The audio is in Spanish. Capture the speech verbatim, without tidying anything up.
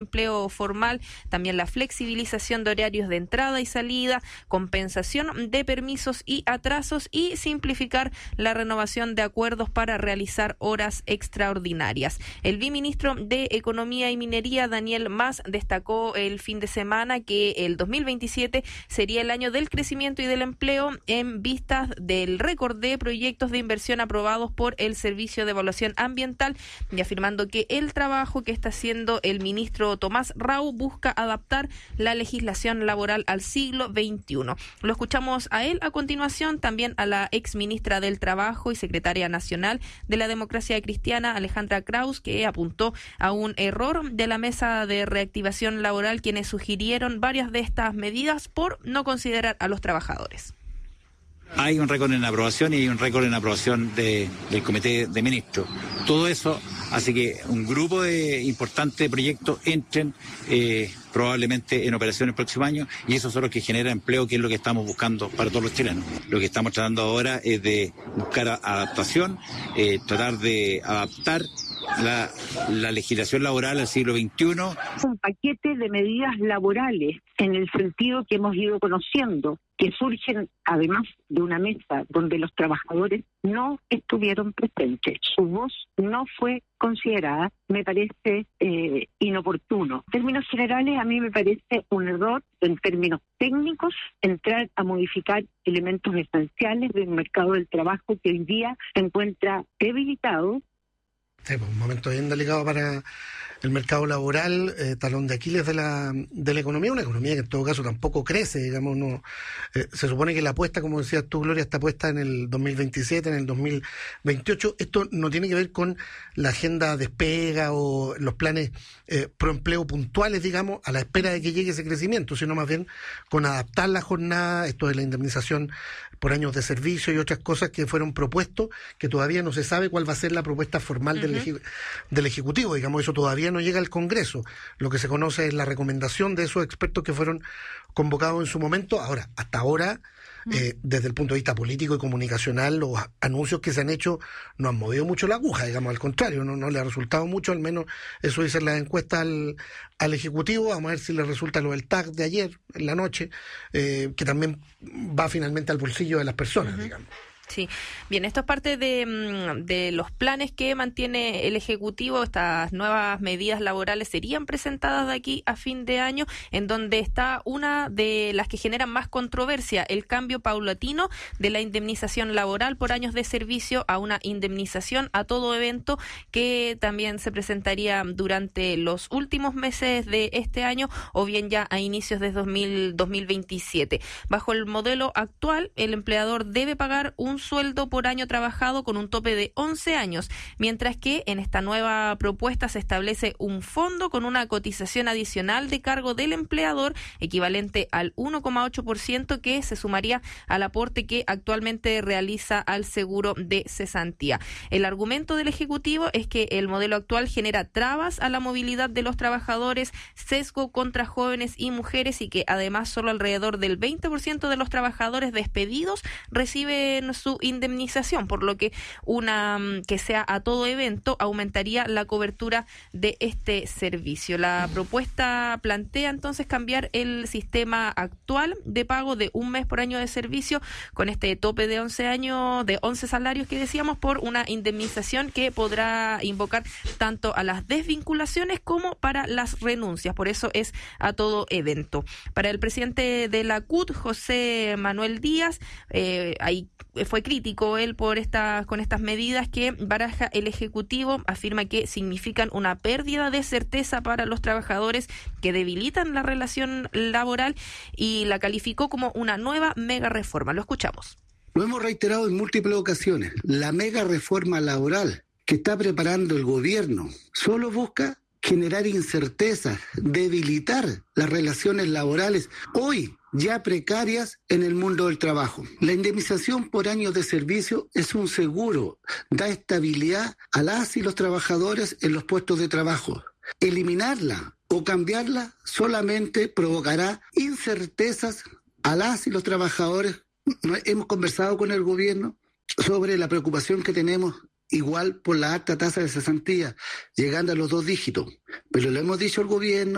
empleo formal, también la flexibilización de horarios de entrada y salida, compensación de permisos y atrasos y simplificar la renovación de acuerdos para realizar horas extraordinarias. El viceministro de Economía y Minería, Daniel Mas, destacó el fin de semana que el dos mil veintisiete sería el año del crecimiento y del empleo en vistas del récord de proyectos de inversión aprobados por el Servicio de Evaluación Ambiental, y afirmando que el trabajo que está haciendo el ministro Tomás Rau busca adaptar la legislación laboral al siglo veintiuno. Lo escuchamos a él a continuación, también a la ex ministra del Trabajo y secretaria nacional de la Democracia Cristiana, Alejandra Kraus, que apuntó a un error de la Mesa de Reactivación Laboral, quienes sugirieron varias de estas medidas por no considerar a los trabajadores. Hay un récord en aprobación y hay un récord en aprobación de, del Comité de Ministros. Todo eso hace que un grupo de importantes proyectos entren eh, probablemente en operación el próximo año, y eso son los que genera empleo, que es lo que estamos buscando para todos los chilenos. Lo que estamos tratando ahora es de buscar adaptación, eh, tratar de adaptar La, la legislación laboral al siglo veintiuno. Un paquete de medidas laborales en el sentido que hemos ido conociendo, que surgen además de una mesa donde los trabajadores no estuvieron presentes. Su voz no fue considerada, me parece eh, inoportuno. En términos generales, a mí me parece un error, en términos técnicos, entrar a modificar elementos esenciales del mercado del trabajo que hoy día se encuentra debilitado. Sí, pues un momento bien delicado para el mercado laboral, eh, talón de Aquiles de la de la economía, una economía que en todo caso tampoco crece, digamos, no eh, se supone que la apuesta, como decías tú, Gloria, está puesta en el dos mil veintisiete, en el dos mil veintiocho. Esto no tiene que ver con la agenda despega o los planes eh, proempleo puntuales, digamos, a la espera de que llegue ese crecimiento, sino más bien con adaptar la jornada, esto de la indemnización por años de servicio y otras cosas que fueron propuestos, que todavía no se sabe cuál va a ser la propuesta formal uh-huh. del, eje, del Ejecutivo, digamos, eso todavía no llega al Congreso. Lo que se conoce es la recomendación de esos expertos que fueron convocados en su momento. Ahora, hasta ahora, uh-huh. eh, desde el punto de vista político y comunicacional, los anuncios que se han hecho no han movido mucho la aguja, digamos, al contrario, no, no le ha resultado mucho, al menos eso dicen las encuestas al, al Ejecutivo. Vamos a ver si le resulta lo del T A C de ayer, en la noche, eh, que también va finalmente al bolsillo de las personas, uh-huh. digamos. Sí, bien, esto es parte de, de los planes que mantiene el Ejecutivo. Estas nuevas medidas laborales serían presentadas de aquí a fin de año, en donde está una de las que generan más controversia, el cambio paulatino de la indemnización laboral por años de servicio a una indemnización a todo evento, que también se presentaría durante los últimos meses de este año o bien ya a inicios de dos mil veintisiete. Bajo el modelo actual, el empleador debe pagar un sueldo por año trabajado con un tope de once años, mientras que en esta nueva propuesta se establece un fondo con una cotización adicional de cargo del empleador equivalente al uno coma ocho por ciento, que se sumaría al aporte que actualmente realiza al seguro de cesantía. El argumento del Ejecutivo es que el modelo actual genera trabas a la movilidad de los trabajadores, sesgo contra jóvenes y mujeres, y que además solo alrededor del veinte por ciento de los trabajadores despedidos reciben su indemnización, por lo que una que sea a todo evento aumentaría la cobertura de este servicio. La propuesta plantea entonces cambiar el sistema actual de pago de un mes por año de servicio, con este tope de once años, de once salarios que decíamos, por una indemnización que podrá invocar tanto a las desvinculaciones como para las renuncias. Por eso es a todo evento. Para el presidente de la C U T, José Manuel Díaz, eh, ahí fue crítico él por estas con estas medidas que baraja el Ejecutivo. Afirma que significan una pérdida de certeza para los trabajadores, que debilitan la relación laboral, y la calificó como una nueva mega reforma. Lo escuchamos. Lo hemos reiterado en múltiples ocasiones. La mega reforma laboral que está preparando el gobierno solo busca generar incertezas, debilitar las relaciones laborales hoy ya precarias en el mundo del trabajo. La indemnización por años de servicio es un seguro, da estabilidad a las y los trabajadores en los puestos de trabajo. Eliminarla o cambiarla solamente provocará incertezas a las y los trabajadores. Hemos conversado con el gobierno sobre la preocupación que tenemos igual por la alta tasa de cesantía, llegando a los dos dígitos, pero le hemos dicho al gobierno